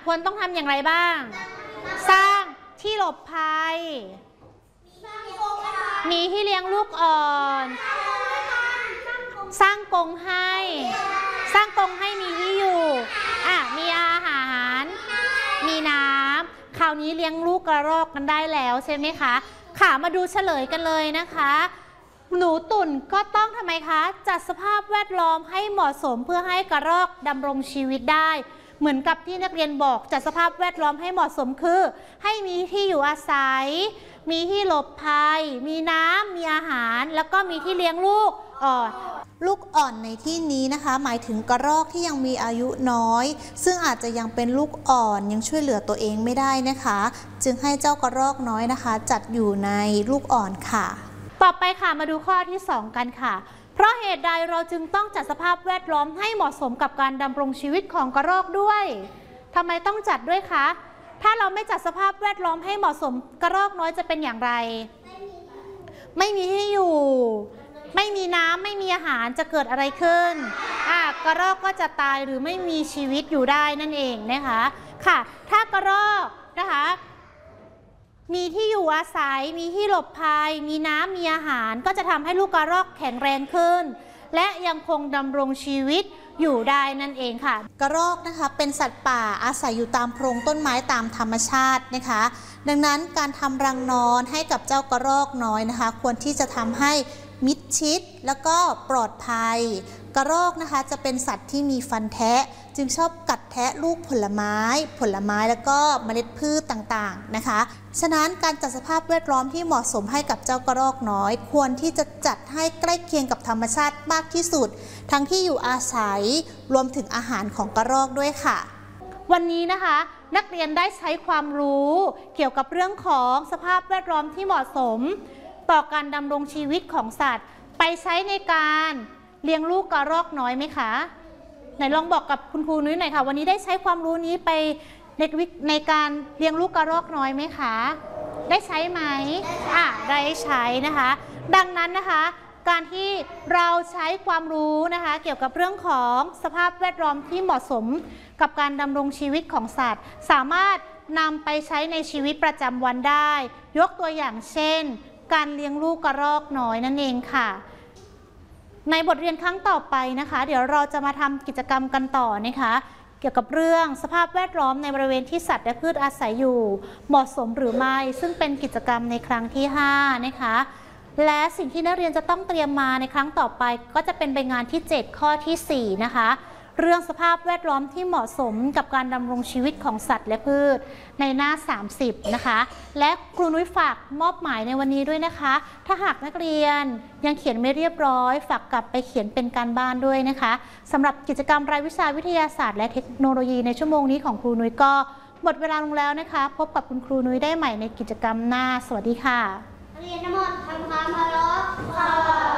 ควรต้องทำอย่างไรบ้างสร้างที่หลบภัยมีที่เลี้ยงลูกอ่อนสร้างกรงให้มีที่อยู่มีอาหารมีน้ำคราวนี้เลี้ยงลูกกระรอกกันได้แล้วใช่ไหมคะค่ะมาดูเฉลยกันเลยนะคะหนูตุ่นก็ต้องทำไมคะจัดสภาพแวดล้อมให้เหมาะสมเพื่อให้กระรอกดำรงชีวิตได้เหมือนกับที่นักเรียนบอกจัดสภาพแวดล้อมให้เหมาะสมคือให้มีที่อยู่อาศัยมีที่หลบภัยมีน้ำมีอาหารแล้วก็มีที่เลี้ยงลูกลูกอ่อนในที่นี้นะคะหมายถึงกระรอกที่ยังมีอายุน้อยซึ่งอาจจะยังเป็นลูกอ่อนยังช่วยเหลือตัวเองไม่ได้นะคะจึงให้เจ้ากระรอกน้อยนะคะจัดอยู่ในลูกอ่อนค่ะต่อไปค่ะมาดูข้อที่2กันค่ะเพราะเหตุใดเราจึงต้องจัดสภาพแวดล้อมให้เหมาะสมกับการดำรงชีวิตของกระรอกด้วยทำไมต้องจัดด้วยคะถ้าเราไม่จัดสภาพแวดล้อมให้เหมาะสมกระรอกน้อยจะเป็นอย่างไรไม่มีที่อยู่ไม่มีน้ำไม่มีอาหารจะเกิดอะไรขึ้นกระรอกก็จะตายหรือไม่มีชีวิตอยู่ได้นั่นเองนะคะค่ะถ้ากระรอกนะคะมีที่อยู่อาศัยมีที่หลบภัยมีน้ำมีอาหารก็จะทำให้ลูกกระรอกแข็งแรงขึ้นและยังคงดำรงชีวิตอยู่ได้นั่นเองค่ะกระรอกนะคะเป็นสัตว์ป่าอาศัยอยู่ตามโพรงต้นไม้ตามธรรมชาตินะคะดังนั้นการทำรังนอนให้กับเจ้ากระรอกน้อยนะคะควรที่จะทำให้มิดชิดแล้วก็ปลอดภัยกระรอกนะคะจะเป็นสัตว์ที่มีฟันแทะจึงชอบกัดแทะลูกผลไม้แล้วก็เมล็ดพืชต่างๆนะคะฉะนั้นการจัดสภาพแวดล้อมที่เหมาะสมให้กับเจ้ากระรอกน้อยควรที่จะจัดให้ใกล้เคียงกับธรรมชาติมากที่สุดทั้งที่อยู่อาศัยรวมถึงอาหารของกระรอกด้วยค่ะวันนี้นะคะนักเรียนได้ใช้ความรู้เกี่ยวกับเรื่องของสภาพแวดล้อมที่เหมาะสมต่อการดำรงชีวิตของสัตว์ไปใช้ในการเลี้ยงลูกกระรอกน้อยไหมคะไหนลองบอกกับคุณครูนุ้ยหน่อยค่ะวันนี้ได้ใช้ความรู้นี้ไปในการเลี้ยงลูกกระรอกน้อยไหมคะได้ใช้ไหมได้ใช้นะคะดังนั้นนะคะการที่เราใช้ความรู้นะคะเกี่ยวกับเรื่องของสภาพแวดล้อมที่เหมาะสมกับการดำรงชีวิตของสัตว์สามารถนำไปใช้ในชีวิตประจำวันได้ยกตัวอย่างเช่นการเลี้ยงลูกกระรอกน้อยนั่นเองค่ะในบทเรียนครั้งต่อไปนะคะเดี๋ยวเราจะมาทำกิจกรรมกันต่อนะคะเกี่ยวกับเรื่องสภาพแวดล้อมในบริเวณที่สัตว์และพืชอาศัยอยู่เหมาะสมหรือไม่ซึ่งเป็นกิจกรรมในครั้งที่5นะคะและสิ่งที่นักเรียนจะต้องเตรียมมาในครั้งต่อไปก็จะเป็นใบงานที่7ข้อที่4นะคะเรื่องสภาพแวดล้อมที่เหมาะสมกับการดำรงชีวิตของสัตว์และพืชในหน้า30นะคะและครูนุ้ยฝากมอบหมายในวันนี้ด้วยนะคะถ้าหากนักเรียนยังเขียนไม่เรียบร้อยฝากกลับไปเขียนเป็นการบ้านด้วยนะคะสำหรับกิจกรรมรายวิชาวิทยาศาสตร์และเทคโนโลยีในชั่วโมงนี้ของครูนุ้ยก็หมดเวลาลงแล้วนะคะพบกับคุณครูนุ้ยได้ใหม่ในกิจกรรมหน้าสวัสดีค่ะเรียนทั้งหมดทำความเคารพ